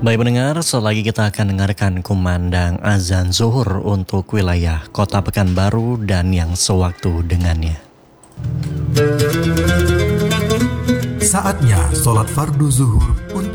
Baik pendengar, selagi kita akan dengarkan kumandang azan zuhur untuk wilayah Kota Pekanbaru dan yang sewaktu dengannya. Saatnya sholat fardu zuhur untuk